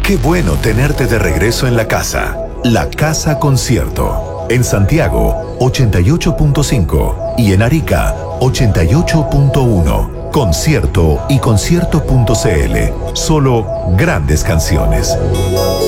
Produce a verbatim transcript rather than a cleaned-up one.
Qué bueno tenerte de regreso en la casa. La Casa Concierto. En Santiago, ochenta y ocho punto cinco y en Arica, ochenta y ocho punto uno. Concierto y concierto punto c l. Solo grandes canciones.